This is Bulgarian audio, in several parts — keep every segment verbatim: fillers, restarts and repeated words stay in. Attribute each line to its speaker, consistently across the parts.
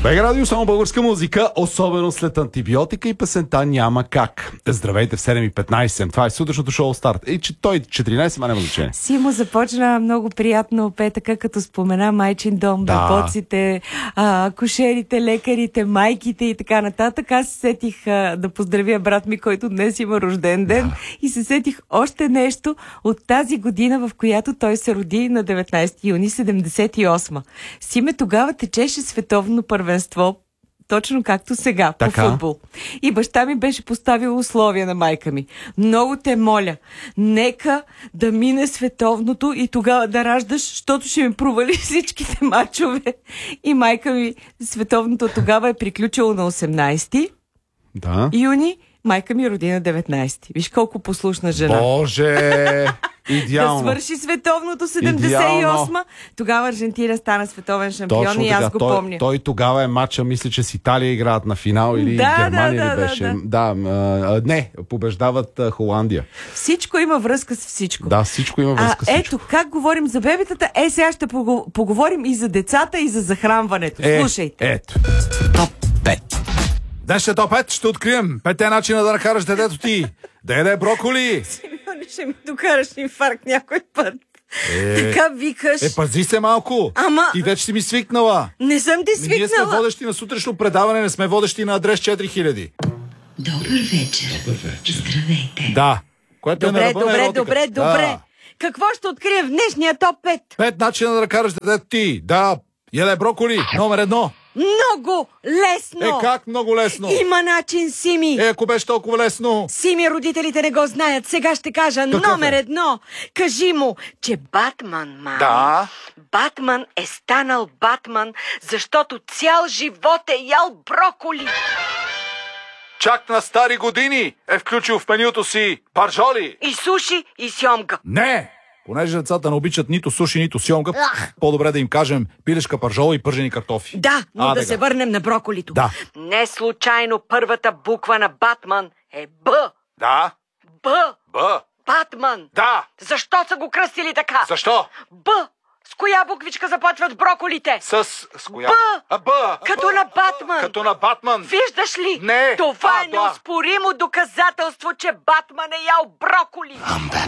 Speaker 1: БГ Радио, само българска музика, особено след антибиотика и песента "Няма как". Здравейте в седем и петнайсет. Това е сутрешното шоу Старт. И че той четиринайсет, ма няма значение.
Speaker 2: Симо започна много приятно петъка, като спомена майчин дом,
Speaker 1: да.
Speaker 2: бебоците, акушерите, лекарите, майките и така нататък. Аз се сетих а, да поздравя брат ми, който днес има рожден ден, да. И се сетих още нещо от тази година, в която той се роди на деветнайсети юни седемдесет и осма. Симе, тогава течеше световно първенство, точно както сега, така, по футбол. И баща ми беше поставил условия на майка ми. Много те моля, нека да мине световното и тогава да раждаш, защото ще ми провали всичките мачове. И майка ми, световното тогава е приключило на осемнайсети
Speaker 1: да.
Speaker 2: юни, майка ми роди на деветнайсети. Виж колко послушна жена.
Speaker 1: Боже! Идеално.
Speaker 2: Да свърши световното седемдесет и осма. Тогава Аржентина стана световен шампион. Точно и аз така. Го
Speaker 1: той,
Speaker 2: помня.
Speaker 1: Той тогава е матча, мисля, че с Италия играят на финал или
Speaker 2: да,
Speaker 1: Германия
Speaker 2: да,
Speaker 1: ли беше.
Speaker 2: Да, да.
Speaker 1: да а, не, побеждават а, Холандия.
Speaker 2: Всичко има връзка с всичко.
Speaker 1: Да, всичко има връзка
Speaker 2: а,
Speaker 1: с всичко.
Speaker 2: Ето, как говорим за бебетата, е сега ще поговорим и за децата, и за захранването.
Speaker 1: Е,
Speaker 2: Слушайте.
Speaker 1: Ето. Топ пет. Днес ще топ пет ще открием петте начина да накараш детето ти да яде броколи.
Speaker 2: Симеоне, ще ми докараш инфаркт някой път. Е, така викаш.
Speaker 1: Е, пази се малко.
Speaker 2: Ама...
Speaker 1: Ти вече си ми свикнала.
Speaker 2: Не съм ти свикнала.
Speaker 1: Ние сме водещи на сутрешно предаване, не сме водещи на адрес четири хиляди.
Speaker 3: Добър вечер.
Speaker 1: Добър вечер.
Speaker 3: Здравейте.
Speaker 1: Да. Което
Speaker 2: добре,
Speaker 1: е на ръба
Speaker 2: добре,
Speaker 1: на еротика.
Speaker 2: добре, добре.
Speaker 1: Да.
Speaker 2: Какво ще открием в днешния топ пет?
Speaker 1: Пет начина да накараш детето ти да яде броколи. Номер едно.
Speaker 2: Много лесно!
Speaker 1: Е, как много лесно?
Speaker 2: Има начин, Сими!
Speaker 1: Е, ако беше толкова лесно!
Speaker 2: Сими, родителите не го знаят. Сега ще кажа
Speaker 1: Какъв
Speaker 2: номер
Speaker 1: е?
Speaker 2: едно. Кажи му, че Батман, мама.
Speaker 1: Да.
Speaker 2: Батман е станал Батман, защото цял живот е ял броколи.
Speaker 1: Чак на стари години е включил в менюто си паржоли.
Speaker 2: И суши, и сьомга.
Speaker 1: Не! Понеже децата не обичат нито суши, нито сьомга, по-добре да им кажем пилешка паржола и пържени картофи.
Speaker 2: Да, но
Speaker 1: а,
Speaker 2: да
Speaker 1: дега.
Speaker 2: се върнем на броколито.
Speaker 1: Да.
Speaker 2: Не случайно първата буква на Батман е Б.
Speaker 1: Да.
Speaker 2: Б.
Speaker 1: Б.
Speaker 2: Батман.
Speaker 1: Да.
Speaker 2: Защо са го кръстили така?
Speaker 1: Защо?
Speaker 2: Б. С коя буквичка започват броколите?
Speaker 1: С... с коя?
Speaker 2: Б.
Speaker 1: А, Б.
Speaker 2: Като на Батман.
Speaker 1: Като на Батман.
Speaker 2: Виждаш ли?
Speaker 1: Не.
Speaker 2: Това
Speaker 1: а,
Speaker 2: е неоспоримо доказателство, че Батман е ял броколи.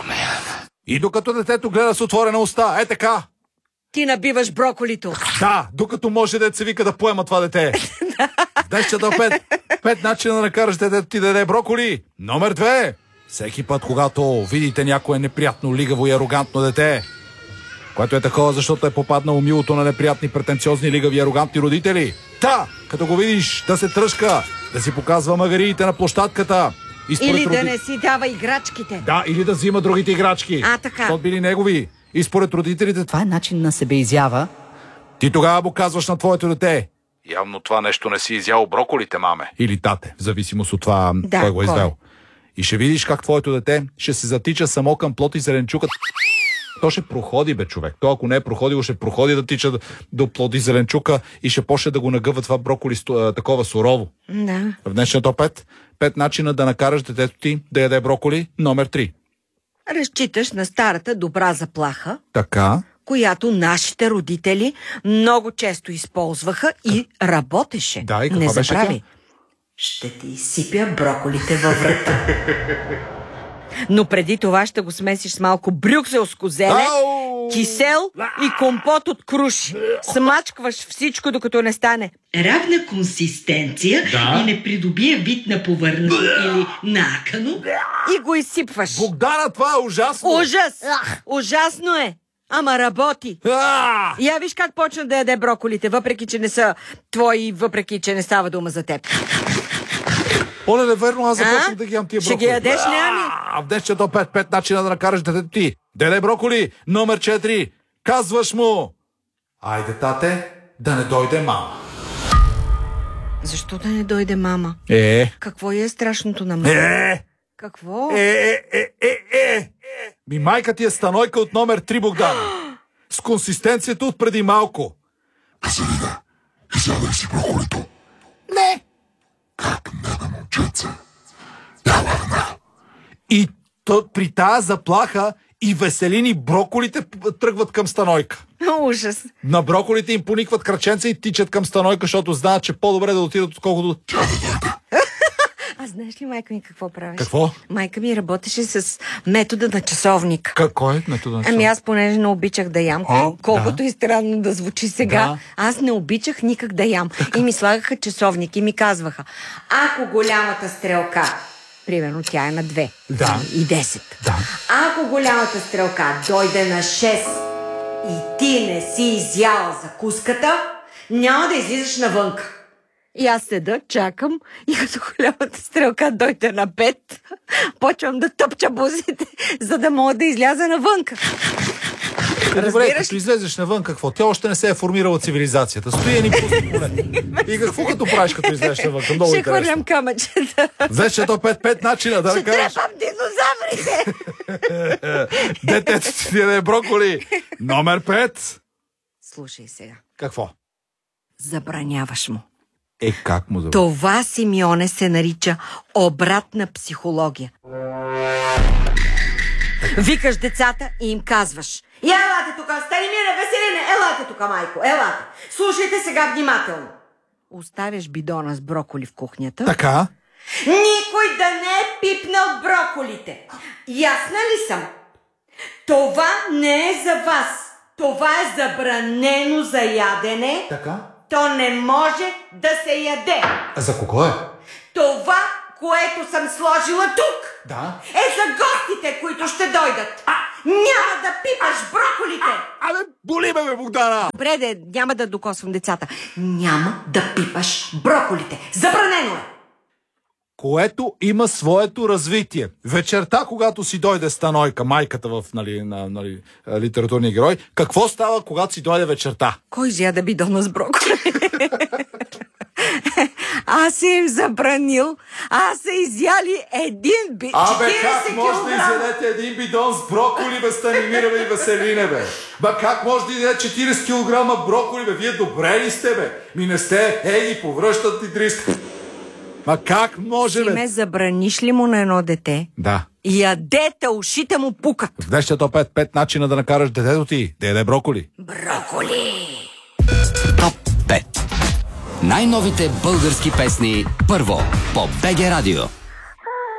Speaker 1: И докато детето гледа с отворена уста, е така.
Speaker 2: Ти набиваш броколито.
Speaker 1: Да, докато може да се вика да поема това дете. Днес ще да пет. Пет начина да накараш детето ти да яде броколи. Номер две. Всеки път, когато видите някое неприятно, лигаво и арогантно дете, което е такова, защото е попаднало милото на неприятни, претенциозни, лигави и арогантни родители. Та, като го видиш да се тръжка, да си показва магариите на площадката.
Speaker 2: Или
Speaker 1: роди...
Speaker 2: да не си дава играчките.
Speaker 1: Да, или да взима другите играчки.
Speaker 2: А, така.
Speaker 1: Защото били негови. И според родителите...
Speaker 3: Това е начин на себеизява.
Speaker 1: Ти тогава му казваш на твоето дете: явно това нещо не си изял броколите, маме. Или тате, в зависимост от това,
Speaker 2: да,
Speaker 1: кой го е
Speaker 2: кой?
Speaker 1: извел. И ще видиш как твоето дете ще се затича само към плод и зеленчука. То ще проходи, бе, човек. То, ако не е проходило, ще проходи да тича до плод и зеленчука и ще почне да го нагъва това броколи такова сурово.
Speaker 2: Да.
Speaker 1: В днешния топ пет, пет начина да накараш детето ти да яде броколи. Номер три.
Speaker 2: Разчиташ на старата добра заплаха,
Speaker 1: Така.
Speaker 2: която нашите родители много често използваха и работеше.
Speaker 1: Да, и каква
Speaker 2: не
Speaker 1: беше
Speaker 2: забрави.
Speaker 1: тя?
Speaker 2: Ще ти изсипя броколите във врата. Но преди това ще го смесиш с малко брюкселско зеле,
Speaker 1: Ау!
Speaker 2: кисел и компот от круши. Смачкваш всичко, докато не стане
Speaker 3: Равна консистенция
Speaker 1: Да.
Speaker 3: и не придобие вид на повърнато или накано.
Speaker 2: и го изсипваш.
Speaker 1: Богдана, това е ужасно!
Speaker 2: Ужас! Ужасно е! Ама работи!
Speaker 1: А!
Speaker 2: Я виж как почна да яде броколите, въпреки че не са твои, въпреки че не става дума за теб.
Speaker 1: Оле, неверно, аз започвам
Speaker 2: А?
Speaker 1: да ги ям тия
Speaker 2: Ще
Speaker 1: броколи.
Speaker 2: ги ядеш, не, ами?
Speaker 1: А, в днешния топ пет, пет начина да накараш детето ти да яде броколи. Номер четири. Казваш му: айде, тате, да не дойде мама.
Speaker 2: Защо да не дойде мама?
Speaker 1: Е,
Speaker 2: Какво е страшното на мама?
Speaker 1: е,
Speaker 2: Какво?
Speaker 1: е, е, е, е, е. Ми майка ти е станойка от номер три, Богдана. С консистенцията от преди малко.
Speaker 4: Катерина, изядай си броколито.
Speaker 1: Не.
Speaker 4: Как не, бе, момченце? Няма една.
Speaker 1: И то, при тая заплаха и Веселини броколите п- тръгват към станойка.
Speaker 2: Ужас.
Speaker 1: На броколите им поникват краченца и тичат към Станойка, защото знаят, че по-добре да отидат, отколкото...
Speaker 2: А знаеш ли майка ми какво правиш?
Speaker 1: Какво?
Speaker 2: Майка ми работеше с метода на часовник.
Speaker 1: Какво е метода на часовник?
Speaker 2: Ами аз понеже не обичах да ям, колкото
Speaker 1: да.
Speaker 2: и странно да звучи сега,
Speaker 1: Да.
Speaker 2: аз не обичах никак да ям. И ми слагаха часовник и ми казваха, ако голямата стрелка, примерно тя е на две
Speaker 1: Да.
Speaker 2: и десет,
Speaker 1: Да.
Speaker 2: ако голямата стрелка дойде на шест и ти не си изяла закуската, няма да излизаш навънка. И аз седа, чакам и като голямата стрелка дойде на пет, почвам да тъпча бузите, за да мога да изляза навънка.
Speaker 1: Е, добре, като излезеш навън, какво? Тя още не се е формирала цивилизацията. Стои и ни пусти поле. И какво като правиш, като излезеш навън? Много
Speaker 2: Ще
Speaker 1: интересно.
Speaker 2: хвърлям камъчета.
Speaker 1: Знаеш, че то пет-пет начина да
Speaker 2: Ще
Speaker 1: накараш
Speaker 2: трепам динозаврите.
Speaker 1: детето ти да е броколи. Номер пет.
Speaker 2: Слушай сега.
Speaker 1: Какво?
Speaker 2: Забраняваш му.
Speaker 1: Е, как му да...
Speaker 2: Това, Симеоне, се нарича обратна психология. Викаш децата и им казваш: я елате тук, Станимире, Веселине, елате тук, майко, елате. Слушайте сега внимателно. Оставяш бидона с броколи в кухнята.
Speaker 1: Така?
Speaker 2: Никой да не е пипнал броколите. Ясна ли съм? Това не е за вас. Това е забранено за ядене.
Speaker 1: Така?
Speaker 2: То не може да се яде.
Speaker 1: А за кого е?
Speaker 2: Това, което съм сложила тук,
Speaker 1: Да.
Speaker 2: е за гостите, които ще дойдат. А, няма да пипаш броколите.
Speaker 1: Абе, боли ме, бе, Богдана!
Speaker 2: Добре, де, няма да докосвам децата. Няма да пипаш броколите. Забранено е.
Speaker 1: Което има своето развитие. Вечерта, когато си дойде Станойка, майката в нали, на, нали, литературния герой, какво става, когато си дойде вечерта?
Speaker 2: Кой изяде бидона с броколи? Аз се им забранил. Аз са изяли един би...
Speaker 1: Абе,
Speaker 2: четиридесет
Speaker 1: как може да
Speaker 2: килограма.
Speaker 1: изядете един бидон с броколи, бе, Станимира, бе, и Веселине, бе? Ба, как може да изядете четиридесет килограма броколи, бе? Вие добре ли сте, бе? Ми не сте, ей, ги повръщат и триста. Ма как може,
Speaker 2: Ти
Speaker 1: бе?
Speaker 2: ме забраниш ли му на едно дете?
Speaker 1: Да.
Speaker 2: Ядете, ушите му пукат.
Speaker 1: В днешния пет пет начина да накараш детето ти да яде броколи.
Speaker 2: Броколи!
Speaker 5: Топ пет. Най-новите български песни първо по БГ Радио.